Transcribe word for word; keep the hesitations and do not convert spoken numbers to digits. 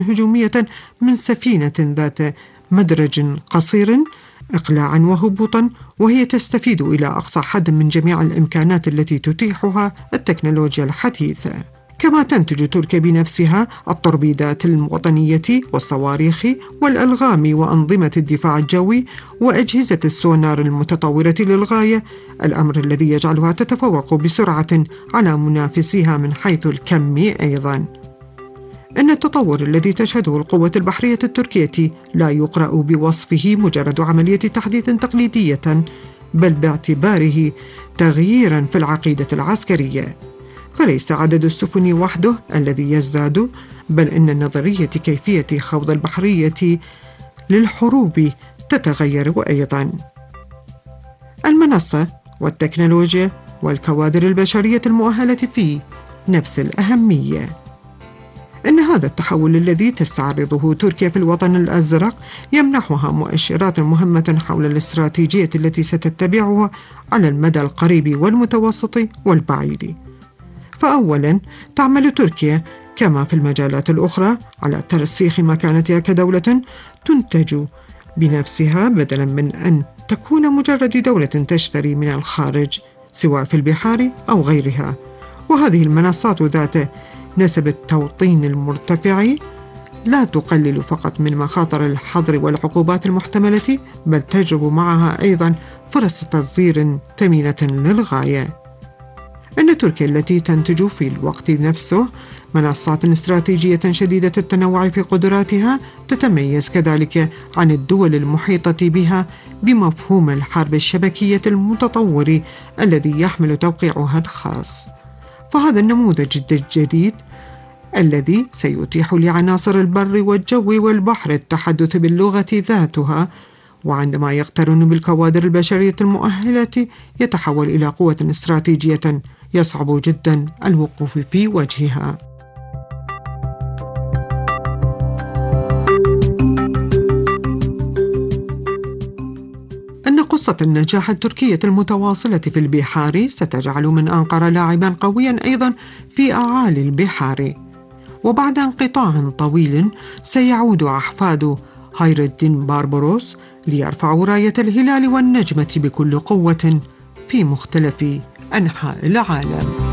هجومية من سفينة ذات مدرج قصير إقلاعا وهبوطا، وهي تستفيد إلى أقصى حد من جميع الإمكانات التي تتيحها التكنولوجيا الحديثة. كما تنتج تركيا بنفسها التوربيدات الوطنية والصواريخ والألغام وأنظمة الدفاع الجوي وأجهزة السونار المتطورة للغاية، الأمر الذي يجعلها تتفوق بسرعة على منافسيها من حيث الكم أيضاً. إن التطور الذي تشهده القوة البحرية التركية لا يقرأ بوصفه مجرد عملية تحديث تقليدية، بل باعتباره تغييراً في العقيدة العسكرية. فليس عدد السفن وحده الذي يزداد، بل إن نظرية كيفية خوض البحرية للحروب تتغير أيضاً. المنصة والتكنولوجيا والكوادر البشرية المؤهلة في نفس الأهمية. إن هذا التحول الذي تستعرضه تركيا في الوطن الأزرق يمنحها مؤشرات مهمة حول الاستراتيجية التي ستتبعها على المدى القريب والمتوسط والبعيد. فأولاً، تعمل تركيا كما في المجالات الأخرى على ترسيخ مكانتها كدولة تنتج بنفسها، بدلاً من أن تكون مجرد دولة تشتري من الخارج سواء في البحار أو غيرها. وهذه المنصات ذات نسب التوطين المرتفع لا تقلل فقط من مخاطر الحظر والعقوبات المحتملة، بل تجلب معها أيضاً فرص تصدير ثمينة للغاية. إن تركيا التي تنتج في الوقت نفسه منصات استراتيجية شديدة التنوع في قدراتها تتميز كذلك عن الدول المحيطة بها بمفهوم الحرب الشبكية المتطور الذي يحمل توقيعها الخاص. فهذا النموذج الجديد الذي سيتيح لعناصر البر والجو والبحر التحدث باللغة ذاتها، وعندما يقترن بالكوادر البشرية المؤهلة يتحول إلى قوة استراتيجية يصعب جدا الوقوف في وجهها. أن قصة النجاح التركية المتواصلة في البحار ستجعل من أنقرة لاعبا قويا أيضا في أعالي البحار. وبعد انقطاع طويل سيعود أحفاد هاير الدين بارباروس ليرفعوا راية الهلال والنجمة بكل قوة في مختلف أنحاء العالم.